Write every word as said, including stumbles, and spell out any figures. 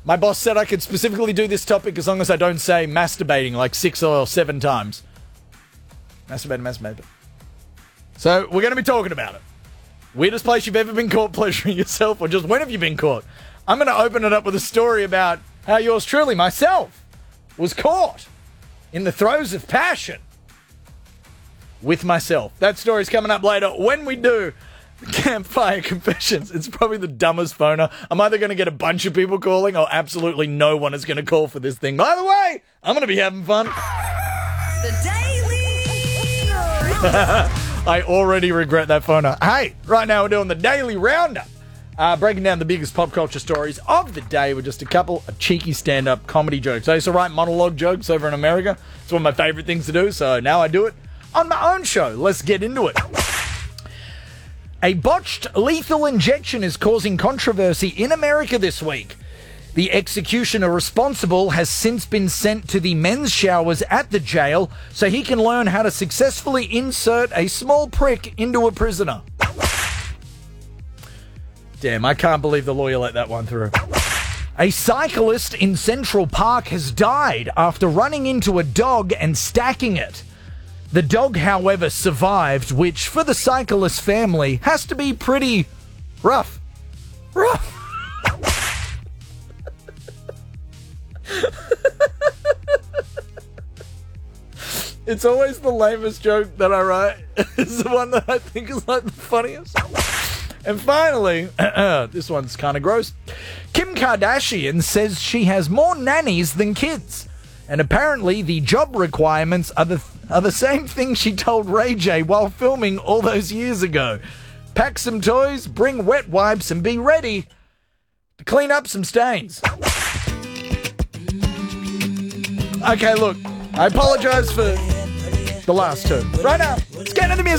My boss said I could specifically do this topic as long as I don't say masturbating like six or seven times. Masturbating, masturbating. So, we're going to be talking about it. Weirdest place you've ever been caught pleasuring yourself, or just when have you been caught? I'm going to open it up with a story about how yours truly, myself, was caught in the throes of passion with myself. That story's coming up later. When we do the Campfire Confessions, it's probably the dumbest phoner. I'm either going to get a bunch of people calling or absolutely no one is going to call for this thing. By the way, I'm going to be having fun. The Daily I already regret that phoner. Hey, right now we're doing the Daily Roundup. Uh, breaking down the biggest pop culture stories of the day with just a couple of cheeky stand-up comedy jokes. I used to write monologue jokes over in America. It's one of my favorite things to do, so now I do it on my own show. Let's get into it. A botched lethal injection is causing controversy in America this week. The executioner responsible has since been sent to the men's showers at the jail so he can learn how to successfully insert a small prick into a prisoner. Damn, I can't believe the lawyer let that one through. A cyclist in Central Park has died after running into a dog and stacking it. The dog, however, survived, which, for the cyclist family, has to be pretty rough. Rough. It's always the lamest joke that I write. It's the one that I think is like the funniest. And finally, this one's kind of gross. Kim Kardashian says she has more nannies than kids. And apparently the job requirements are the, are the same thing she told Ray J while filming all those years ago. Pack some toys, bring wet wipes, and be ready to clean up some stains. Okay, look, I apologize for the last two. Right now, let's get into the music.